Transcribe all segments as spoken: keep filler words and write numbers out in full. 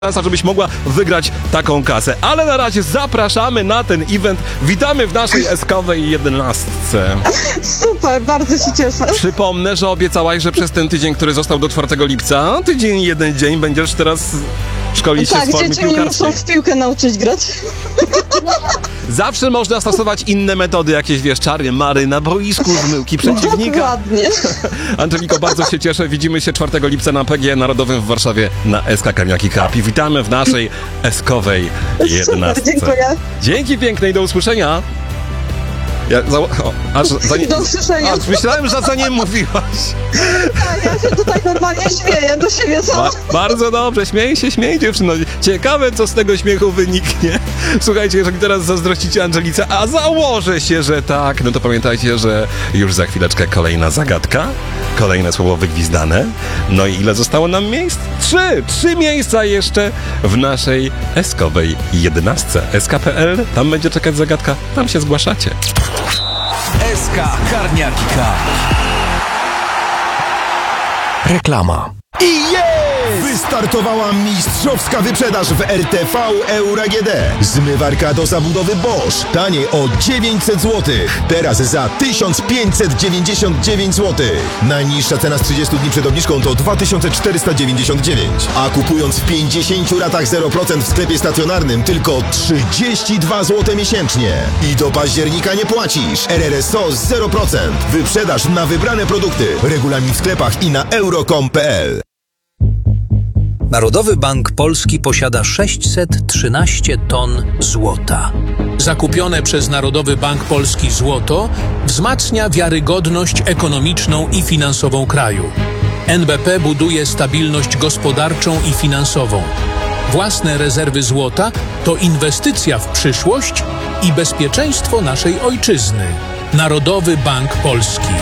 szansa, żebyś mogła wygrać taką kasę. Ale na razie zapraszamy na ten event. Witamy w naszej eskowej jedenastce. Super, bardzo się cieszę. Przypomnę, że obiecałaś, że przez ten tydzień, który został do czwartego lipca, tydzień, jeden dzień, będziesz teraz szkolić się tak, z formy dzieci mnie piłkarskiej. muszą w piłkę nauczyć grać. Zawsze można stosować inne metody, jakieś wiesz, czary, mary na boisku, zmyłki przeciwnika. Dokładnie. Angeliko, bardzo się cieszę. Widzimy się czwartego lipca na P G Narodowym w Warszawie na S K Karniaki Cup. I witamy w naszej eskowej jedenastce. Super, dziękuję. Dzięki pięknej, do usłyszenia. Ja za, o, aż za nie, Do usłyszenia. aż myślałem, że za nie mówiłaś. Tak, ja się tutaj normalnie śmieję do siebie sama. Ba- bardzo dobrze, śmiej się, śmiej dziewczyno. Ciekawe, co z tego śmiechu wyniknie. Słuchajcie, jeżeli teraz zazdrościcie Angelice, a założę się, że tak, no to pamiętajcie, że już za chwileczkę kolejna zagadka, kolejne słowo wygwizdane. No i ile zostało nam miejsc? Trzy! Trzy miejsca jeszcze w naszej eskowej jedenastce. S K kropka P L, tam będzie czekać zagadka, tam się zgłaszacie. S K Karniaki Cup. Reklama. I jest! Wystartowała mistrzowska wyprzedaż w R T V Euro A G D. Zmywarka do zabudowy Bosch. Taniej o dziewięćset złotych. Teraz za tysiąc pięćset dziewięćdziesiąt dziewięć złotych. Najniższa cena z trzydziestu dni przed obniżką to dwa tysiące czterysta dziewięćdziesiąt dziewięć. A kupując w pięćdziesięciu ratach zero procent w sklepie stacjonarnym tylko trzydzieści dwa złote miesięcznie. I do października nie płacisz. R R S O zero procent. Wyprzedaż na wybrane produkty. Regulamin w sklepach i na euro kropka com kropka p l. Narodowy Bank Polski posiada sześćset trzynaście ton złota. Zakupione przez Narodowy Bank Polski złoto wzmacnia wiarygodność ekonomiczną i finansową kraju. N B P buduje stabilność gospodarczą i finansową. Własne rezerwy złota to inwestycja w przyszłość i bezpieczeństwo naszej ojczyzny. Narodowy Bank Polski.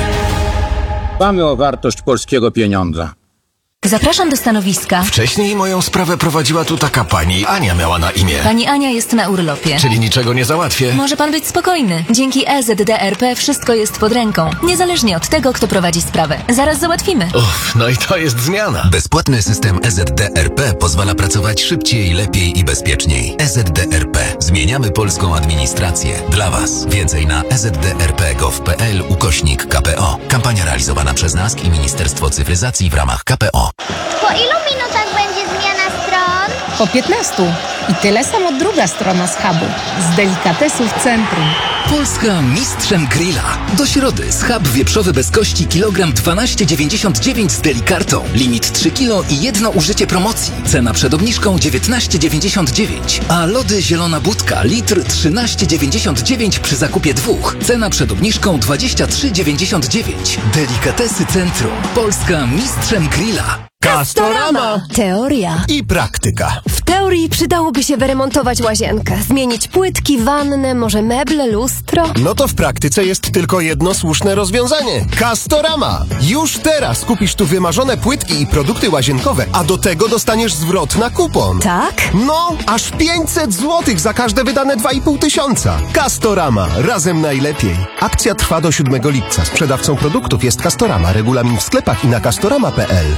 Dbamy o wartość polskiego pieniądza. Zapraszam do stanowiska. Wcześniej moją sprawę prowadziła tu taka pani. Ania miała na imię. Pani Ania jest na urlopie. Czyli niczego nie załatwię. Może pan być spokojny. Dzięki E Z D R P wszystko jest pod ręką. Niezależnie od tego, kto prowadzi sprawę. Zaraz załatwimy. Uff, no i to jest zmiana. Bezpłatny system E Z D R P pozwala pracować szybciej, lepiej i bezpieczniej. E Z D R P. Zmieniamy polską administrację. Dla Was. Więcej na e z d r p kropka gov kropka p l ukośnik K P O. Kampania realizowana przez N A S K i Ministerstwo Cyfryzacji w ramach K P O. Po ilu minutach będzie zmiana stron? Po piętnastu. I tyle samo druga strona z hubu. Z delikatesów centrum. Polska mistrzem grilla. Do środy schab wieprzowy bez kości kilogram dwanaście dziewięćdziesiąt dziewięć z delikartą. Limit trzy kilo i jedno użycie promocji. Cena przed obniżką dziewiętnaście dziewięćdziesiąt dziewięć. A lody zielona budka litr trzynaście dziewięćdziesiąt dziewięć przy zakupie dwóch. Cena przed obniżką dwadzieścia trzy dziewięćdziesiąt dziewięć. Delikatesy centrum. Polska mistrzem grilla. Castorama! Teoria I praktyka. W teorii przydałoby się wyremontować łazienkę, zmienić płytki, wannę, może meble, lustro. No to w praktyce jest tylko jedno słuszne rozwiązanie. Castorama! Już teraz kupisz tu wymarzone płytki i produkty łazienkowe, a do tego dostaniesz zwrot na kupon. Tak? No, aż pięćset złotych za każde wydane dwa i pół tysiąca. Castorama. Razem najlepiej. Akcja trwa do siódmego lipca. Sprzedawcą produktów jest Castorama. Regulamin w sklepach i na castorama kropka p l.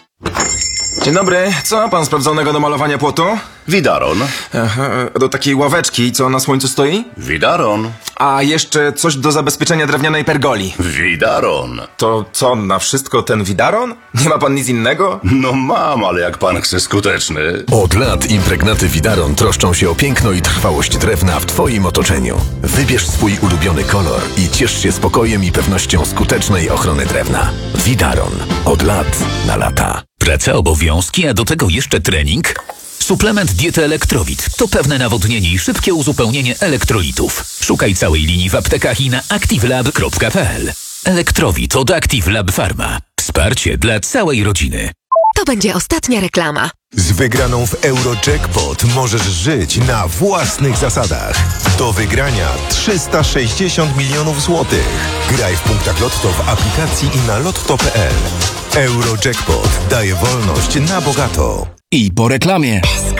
Dzień dobry, co ma pan sprawdzonego do malowania płotu? Widaron. Aha, do takiej ławeczki, co na słońcu stoi? Widaron. A jeszcze coś do zabezpieczenia drewnianej pergoli. Widaron. To co, na wszystko ten widaron? Nie ma pan nic innego? No mam, ale jak pan chce skuteczny. Od lat impregnaty Widaron troszczą się o piękno i trwałość drewna w Twoim otoczeniu. Wybierz swój ulubiony kolor i ciesz się spokojem i pewnością skutecznej ochrony drewna. Widaron. Od lat na lata. Praca, obowiązki, a do tego jeszcze trening? Suplement diety Elektrowit to pewne nawodnienie i szybkie uzupełnienie elektrolitów. Szukaj całej linii w aptekach i na activelab kropka p l. Elektrowit od Active Lab Pharma. Wsparcie dla całej rodziny. To będzie ostatnia reklama. Z wygraną w Eurojackpot możesz żyć na własnych zasadach. Do wygrania trzysta sześćdziesiąt milionów złotych. Graj w punktach Lotto w aplikacji i na lotto kropka p l. Eurojackpot daje wolność na bogato. I po reklamie.